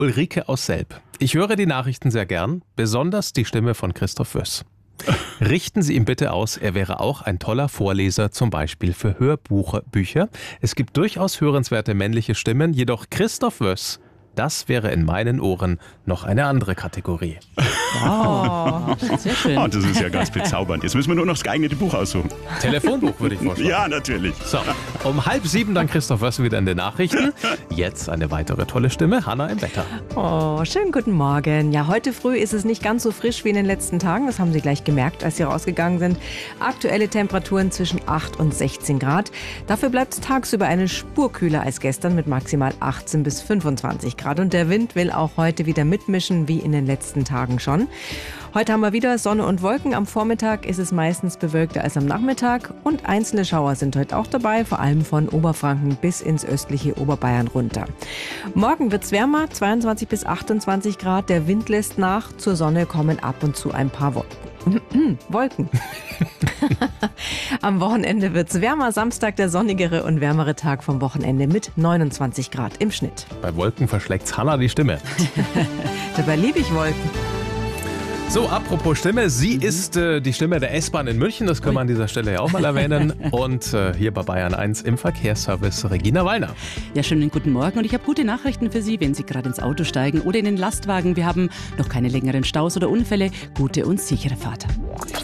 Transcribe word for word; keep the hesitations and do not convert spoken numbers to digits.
Ulrike aus Selb. Ich höre die Nachrichten sehr gern, besonders die Stimme von Christoph Wöss. Richten Sie ihm bitte aus, er wäre auch ein toller Vorleser, zum Beispiel für Hörbücher. Es gibt durchaus hörenswerte männliche Stimmen, jedoch Christoph Wöss, das wäre in meinen Ohren noch eine andere Kategorie. Oh, sehr schön. Oh, das ist ja ganz bezaubernd. Jetzt müssen wir nur noch das geeignete Buch aussuchen. Telefonbuch würde ich vorschlagen. Ja, natürlich. So, um halb sieben dann Christoph Wöss wieder in den Nachrichten. Jetzt eine weitere tolle Stimme, Hanna im Wetter. Oh, schönen guten Morgen. Ja, heute früh ist es nicht ganz so frisch wie in den letzten Tagen. Das haben Sie gleich gemerkt, als Sie rausgegangen sind. Aktuelle Temperaturen zwischen acht und sechzehn Grad. Dafür bleibt es tagsüber eine Spur kühler als gestern mit maximal achtzehn bis fünfundzwanzig Grad. Und der Wind will auch heute wieder mitmischen, wie in den letzten Tagen schon. Heute haben wir wieder Sonne und Wolken. Am Vormittag ist es meistens bewölkter als am Nachmittag. Und einzelne Schauer sind heute auch dabei, vor allem von Oberfranken bis ins östliche Oberbayern runter. Morgen wird es wärmer, zweiundzwanzig bis achtundzwanzig Grad. Der Wind lässt nach. Zur Sonne kommen ab und zu ein paar Wolken. Wolken. Am Wochenende wird es wärmer. Samstag der sonnigere und wärmere Tag vom Wochenende mit neunundzwanzig Grad im Schnitt. Bei Wolken verschlägt's Hanna die Stimme. Dabei liebe ich Wolken. So, apropos Stimme, sie ist äh, die Stimme der S-Bahn in München, das können wir an dieser Stelle ja auch mal erwähnen. Und äh, hier bei Bayern eins im Verkehrsservice Regina Wallner. Ja, schönen guten Morgen und ich habe gute Nachrichten für Sie, wenn Sie gerade ins Auto steigen oder in den Lastwagen. Wir haben noch keine längeren Staus oder Unfälle. Gute und sichere Fahrt.